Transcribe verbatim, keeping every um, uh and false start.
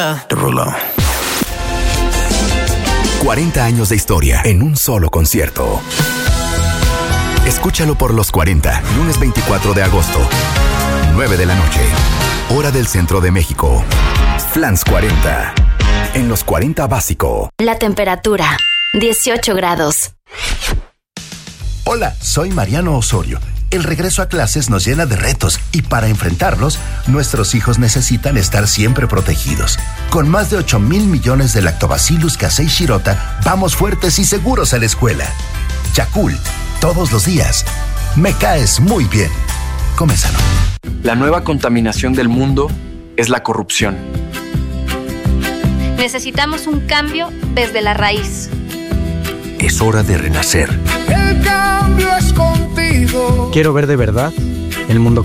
Derulo. cuarenta años de historia en un solo concierto. Escúchalo por los cuarenta, lunes veinticuatro de agosto, nueve de la noche, hora del centro de México. Flans cuarenta, en los cuarenta básico. La temperatura, dieciocho grados. Hola, soy Mariano Osorio. El regreso a clases nos llena de retos y para enfrentarlos, nuestros hijos necesitan estar siempre protegidos. Con más de ocho mil millones de Lactobacillus casei shirota, vamos fuertes y seguros a la escuela. Yakult, todos los días. Me caes muy bien. Come sano. La nueva contaminación del mundo es la corrupción. Necesitamos un cambio desde la raíz. Es hora de renacer. El cambio es contigo. Quiero ver de verdad el mundo